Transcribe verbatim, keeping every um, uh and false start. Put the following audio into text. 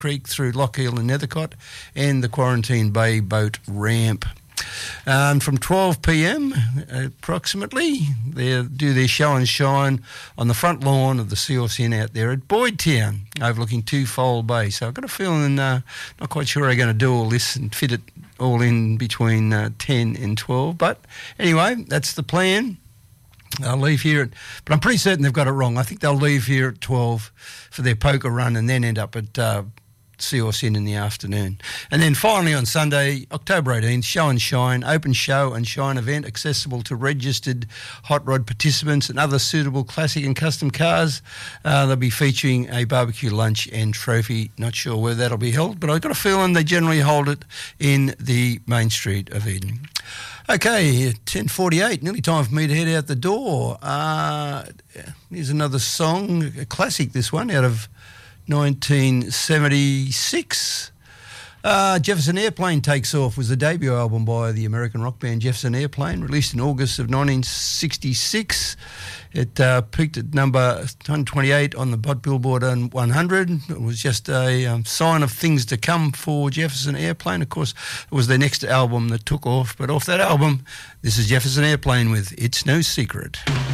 Creek through Lockheil and Nethercott, and the Quarantine Bay boat ramp. Um, from twelve p m approximately, they do their show and shine on the front lawn of the Seals Inn out there at Boyd Town, overlooking Twofold Bay. So I've got a feeling, uh, not quite sure they're going to do all this and fit it all in between uh, ten and twelve. But anyway, that's the plan. They'll leave here, at, but I'm pretty certain they've got it wrong. I think they'll leave here at twelve for their poker run and then end up at uh, Seals Inn in the afternoon. And then finally on Sunday, October eighteenth, Show and Shine, open show and shine event accessible to registered hot rod participants and other suitable classic and custom cars. Uh, they'll be featuring a barbecue lunch and trophy. Not sure where that'll be held, but I've got a feeling they generally hold it in the main street of Eden. Okay, ten forty-eight, nearly time for me to head out the door. Uh, here's another song, a classic this one, out of nineteen seventy-six. Uh, Jefferson Airplane Takes Off was the debut album by the American rock band Jefferson Airplane, released in August of nineteen sixty-six. It uh, peaked at number one twenty-eight on the Hot Billboard one hundred. It was just a um, sign of things to come for Jefferson Airplane. Of course, it was their next album that took off, but off that album, this is Jefferson Airplane with It's No Secret.